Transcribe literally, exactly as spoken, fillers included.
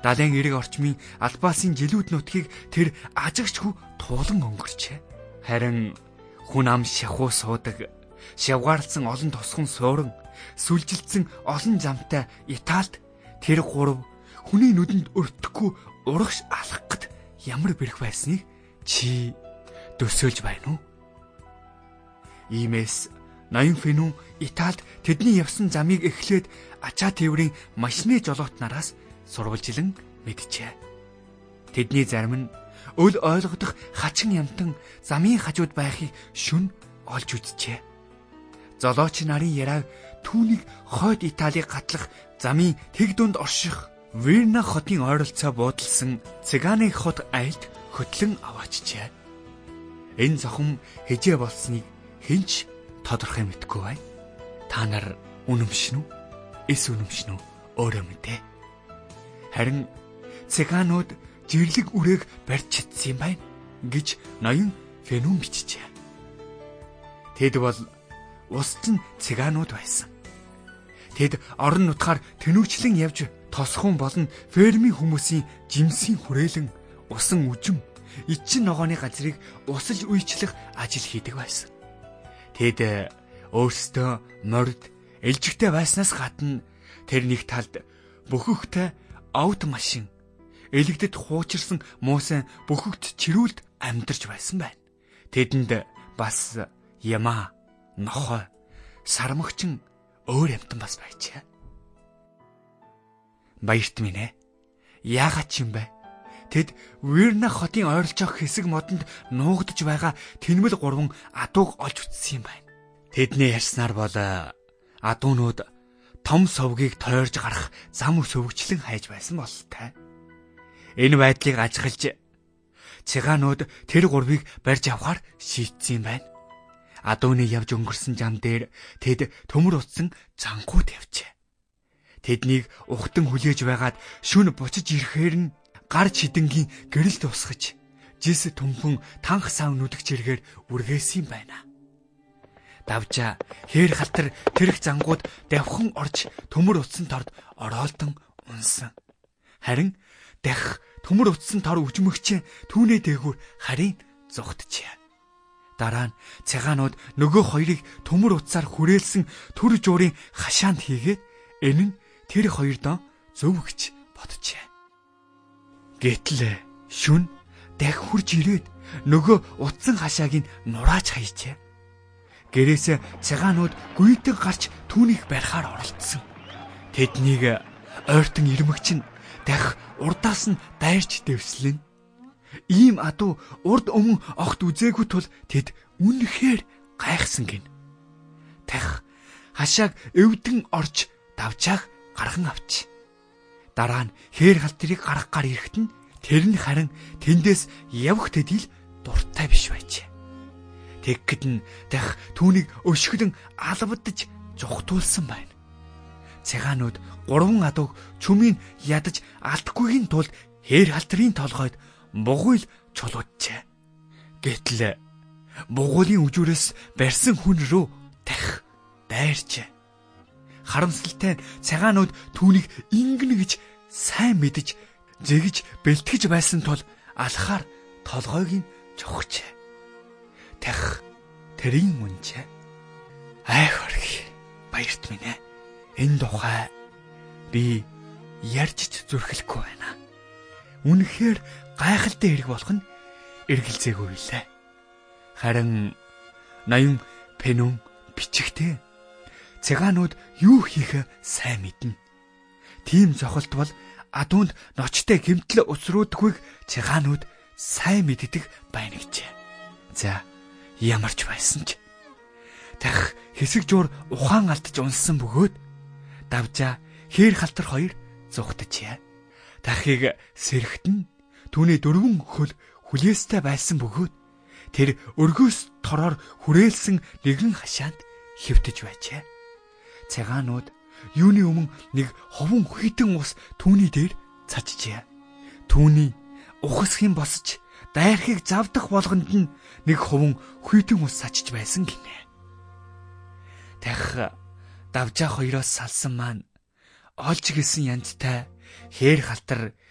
Далайн эрэг орчмын Албасын жилүүд нутгийг тэр ажигчгүй туулан өнгөрчээ. Харин хүн ам шахуу суудаг, шавгаарлсан олон тосгон суурин, сүлжилдсэн олон замтай Италид тэр гурав хүний нүдэнд өртөхгүй урагш алхахад ямар бэрх байсныг чи төсөөлж байна уу? Иймээс ноён Фенүн Италид тэдний явсан замыг эхлээд ачаа тээврийн машины жолоотнараас сурвалжилан мэджээ. Тэдний зарим нь өл ойлгодох хачин ямтан замын хажууд байхыг шүн олж үзжээ. Золооч нарын яраг түүнийг хойд Италиг гатлах замын тэг дунд орших Верна хотын ойролцоо буудалсан Циганы хот айлд хөтлөн аваачжээ. Энэ зохим хэжээ болсныг хинч тодорхой мэдгүй байна. Та нар үнэмшин үү? Эс үнэмшин үү? Өөрөө мэдээ. Харин Циганууд жирлэг үрээг барьж чадсан юм байна гэж ноён Фенүн бичжээ. Тэд бол устын Циганууд байсан. Тэд орон нутгаар тэнүүчлэн явж тосхон болон фермийн хүмүүсийн жимсийн хүрээлэн усан үжим эчин ногооны газрыг усалж үйчлэх ажил хийдэг байсан. Тэд өөрсдөө морд элжигтэй байснаас гадна тэр нэг талд бөхөхтэй авто машин, элэгдэд хуучирсан муусан бөхөгт чирүүлд амьдарч байсан байна. Тэдэнд бас ямаа, нохой, сармагчин өөр амтан бас байжээ. Баярт минь ээ. Яагаад ч юм бэ? Тэд Верна хотын ойролцоох хэсэг модонд нуугдж байгаа тэнмэл гурван адууг олж үтсэн юм байна. Тэдний ярьснаар бол адуунууд том совгийг тойрж гарах зам сөвгчлэн хайж байсан бололтой. Энэ байдлыг ажиглаж Циганууд тэр гурвыг барьж авахар шийдсэн юм байна. Адууны явж өнгөрсөн зам дээр тэд төмөр утсан цанхууд явжээ. Тэднийг ухтан хүлээж байгаад шүн буцаж ирэхээр нь гар чидэнгийн гэрэлд усгаж жис төмхөн танх сав нүдгч иргээр үргээсэн юм байна. Давжа хээр халтар тэрх зангууд давхан орж төмөр утсан торд ороолдон унсан. Харин дах төмөр утсан тор үжмөгчээ түүнээ дээгүүр харин зүгтжээ. Дараа нь Циганууд нөгөө хоёрыг төмөр утсаар хүрээлсэн төр жуурын хашаанд хийгээд энэ нь тэр хоёр доо зөвгч боджээ. Гэтэл шүн дах хурж ирээд нөгөө утсан хашааг нь нурааж хайжээ. Гэрээсээ Циганууд гүйдэг гарч түүнийг барихаар оролдсон. Тэднийг ойртон ирмэгч нь дах урдаас нь дайрч дэвслэн. Ийм адуу урд өмнө огт үзээгүй тул тэд үнэхээр гайхсан гин. Дах хашааг эвдэн орж давжааг гарган авч. Дараа нь хээр халтрыг гаргахаар ирэхэд нь тэр нь харин тэндээс явх тэдил дуртай биш байжээ. Тэгэхэд нь дах түүнийг өшгөлөн албадж зүхтуулсан байна. Циганууд гурван адууг чүмийн ядаж алдахгүйгийн тулд хээр халтрын толгойд бугуйл чулууджээ. Гэтэл бугуулын үжүүрээс барьсан хүн рүү дах дайрчээ. Харамсалтай нь Циганууд түүнийг ингэнэ гэж сайн мэдэж зэгж бэлтгэж байсан тул алхаар толгойг нь жухжээ. Дах тэрийн үнчээ. Ай хөрг баярт минь ээ. Энэ тухай би ярьж зүрхлэхгүй байна. Үнэхээр гайхалтай хэрэг болох нь эргэлзээгүй билээ. Харин ноён Фенүн бичгтээ Циганууд юу хийхээ сайн мэднэ. Тийм зохилт бол адуунд ночтой гэмтэл усруудахыг Циганууд сайн мэддэг байна гэжээ. За ямар ч байсан ч дах хэсэг жуур ухаан алдаж унсан бөгөөд давжа хээр халтар хоёр зүхтжээ. Дахыг сэрхтэн түүний дөрвөн хөл хүлээстэй байсан бөгөөд тэр өргөөс тороор хүрээлсэн нэгэн хашаанд хөвтөж байжээ. Циганууд юуны өмнө нэг ховон хүйтэн ус түүний дээр цажжээ. Түүний ухасхын босч дайрхыг завдах болгонд нь нэг ховон хүйтэн ус сачж байсан гинэ. Тах давжаа хоёроос салсан маань олж гэлсэн янзтай хээр халтар